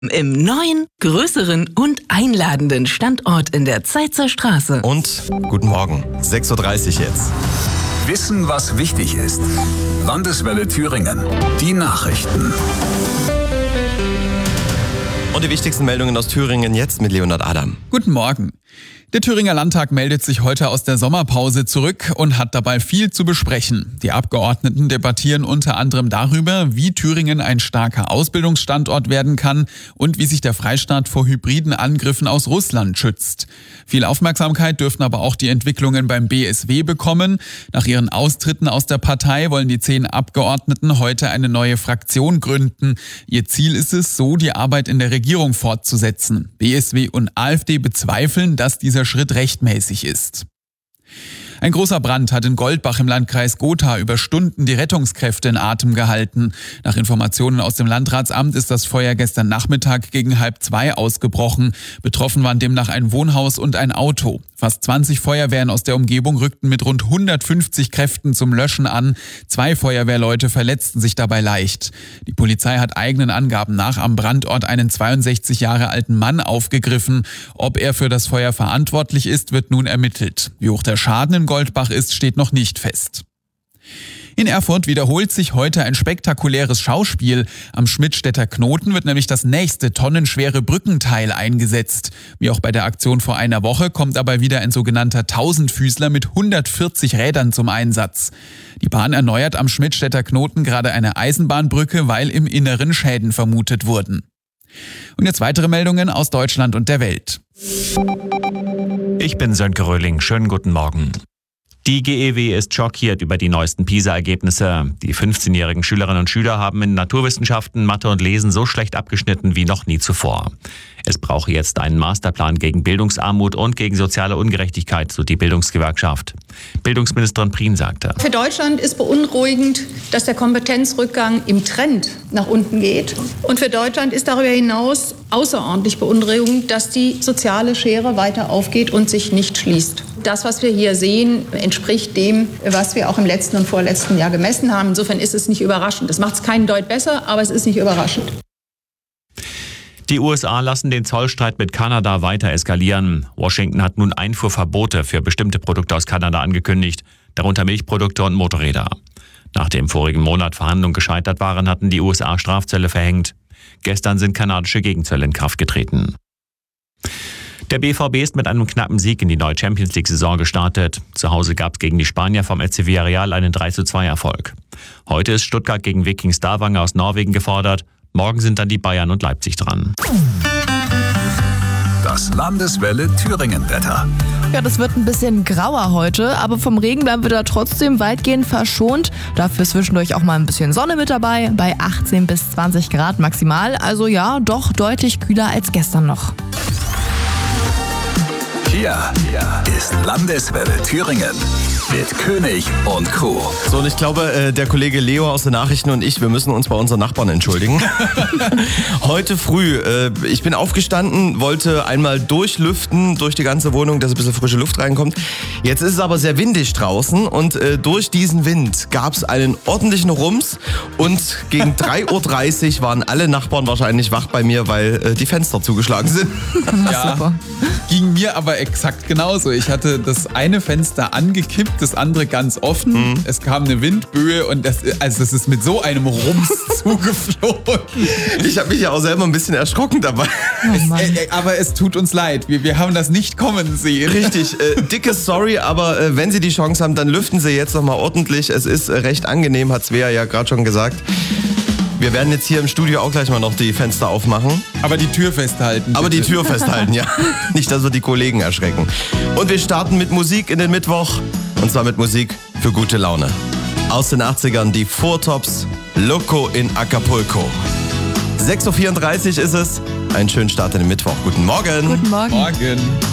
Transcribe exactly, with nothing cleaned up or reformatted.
Im neuen, größeren und einladenden Standort in der Zeitzer Straße. Und guten Morgen, sechs Uhr dreißig jetzt. Wissen, was wichtig ist. Landeswelle Thüringen. Die Nachrichten. Und die wichtigsten Meldungen aus Thüringen jetzt mit Leonhard Adam. Guten Morgen. Der Thüringer Landtag meldet sich heute aus der Sommerpause zurück und hat dabei viel zu besprechen. Die Abgeordneten debattieren unter anderem darüber, wie Thüringen ein starker Ausbildungsstandort werden kann und wie sich der Freistaat vor hybriden Angriffen aus Russland schützt. Viel Aufmerksamkeit dürften aber auch die Entwicklungen beim B S W bekommen. Nach ihren Austritten aus der Partei wollen die zehn Abgeordneten heute eine neue Fraktion gründen. Ihr Ziel ist es, so die Arbeit in der Regierung fortzusetzen. B S W und AfD bezweifeln, dass dieser Schritt rechtmäßig ist. Ein großer Brand hat in Goldbach im Landkreis Gotha über Stunden die Rettungskräfte in Atem gehalten. Nach Informationen aus dem Landratsamt ist das Feuer gestern Nachmittag gegen halb zwei ausgebrochen. Betroffen waren demnach ein Wohnhaus und ein Auto. Fast zwanzig Feuerwehren aus der Umgebung rückten mit rund hundertfünfzig Kräften zum Löschen an. Zwei Feuerwehrleute verletzten sich dabei leicht. Die Polizei hat eigenen Angaben nach am Brandort einen zweiundsechzig Jahre alten Mann aufgegriffen. Ob er für das Feuer verantwortlich ist, wird nun ermittelt. Wie hoch der Schaden in Goldbach ist, steht noch nicht fest. In Erfurt wiederholt sich heute ein spektakuläres Schauspiel. Am Schmidtstädter Knoten wird nämlich das nächste tonnenschwere Brückenteil eingesetzt. Wie auch bei der Aktion vor einer Woche kommt aber wieder ein sogenannter Tausendfüßler mit hundertvierzig Rädern zum Einsatz. Die Bahn erneuert am Schmidtstädter Knoten gerade eine Eisenbahnbrücke, weil im Inneren Schäden vermutet wurden. Und jetzt weitere Meldungen aus Deutschland und der Welt. Ich bin Sönke Röhling. Schönen guten Morgen. Die G E W ist schockiert über die neuesten PISA-Ergebnisse. Die fünfzehnjährigen Schülerinnen und Schüler haben in Naturwissenschaften, Mathe und Lesen so schlecht abgeschnitten wie noch nie zuvor. Es brauche jetzt einen Masterplan gegen Bildungsarmut und gegen soziale Ungerechtigkeit, so die Bildungsgewerkschaft. Bildungsministerin Prien sagte: Für Deutschland ist beunruhigend, dass der Kompetenzrückgang im Trend nach unten geht. Und für Deutschland ist darüber hinaus außerordentlich beunruhigend, dass die soziale Schere weiter aufgeht und sich nicht schließt. Das, was wir hier sehen, entspricht dem, was wir auch im letzten und vorletzten Jahr gemessen haben. Insofern ist es nicht überraschend. Das macht es keinen Deut besser, aber es ist nicht überraschend. Die U S A lassen den Zollstreit mit Kanada weiter eskalieren. Washington hat nun Einfuhrverbote für bestimmte Produkte aus Kanada angekündigt, darunter Milchprodukte und Motorräder. Nachdem im vorigen Monat Verhandlungen gescheitert waren, hatten die U S A Strafzölle verhängt. Gestern sind kanadische Gegenzölle in Kraft getreten. Der B V B ist mit einem knappen Sieg in die neue Champions-League-Saison gestartet. Zu Hause gab es gegen die Spanier vom F C Villarreal einen drei zu zwei Erfolg. Heute ist Stuttgart gegen Viking Stavanger aus Norwegen gefordert. Morgen sind dann die Bayern und Leipzig dran. Das Landeswelle Thüringen-Wetter. Ja, das wird ein bisschen grauer heute, aber vom Regen bleiben wir da trotzdem weitgehend verschont. Dafür zwischendurch auch mal ein bisschen Sonne mit dabei, bei achtzehn bis zwanzig Grad maximal. Also ja, doch deutlich kühler als gestern noch. Hier ist Landeswelle Thüringen mit König und Co. So, und ich glaube, äh, der Kollege Leo aus den Nachrichten und ich, wir müssen uns bei unseren Nachbarn entschuldigen. Heute früh, äh, ich bin aufgestanden, wollte einmal durchlüften durch die ganze Wohnung, dass ein bisschen frische Luft reinkommt. Jetzt ist es aber sehr windig draußen und äh, durch diesen Wind gab es einen ordentlichen Rums und gegen drei Uhr dreißig waren alle Nachbarn wahrscheinlich wach bei mir, weil äh, die Fenster zugeschlagen sind. Ja, super. Ging mir aber exakt genauso. Ich hatte das eine Fenster angekippt, das andere ganz offen. Mhm. Es kam eine Windböe und das, also es ist mit so einem Rums zugeflogen. Ich habe mich ja auch selber ein bisschen erschrocken dabei. Oh es, äh, aber es tut uns leid. Wir, wir haben das nicht kommen sehen. Richtig. Äh, dicke Sorry, aber äh, wenn Sie die Chance haben, dann lüften Sie jetzt nochmal ordentlich. Es ist äh, recht angenehm, hat Svea ja gerade schon gesagt. Wir werden jetzt hier im Studio auch gleich mal noch die Fenster aufmachen. Aber die Tür festhalten. Aber bitte. Die Tür festhalten, ja. Nicht, dass wir die Kollegen erschrecken. Und wir starten mit Musik in den Mittwoch. Und zwar mit Musik für gute Laune. Aus den achtzigern die Four Tops, Loco in Acapulco. sechs Uhr vierunddreißig ist es. Einen schönen Start in den Mittwoch. Guten Morgen. Guten Morgen. Morgen.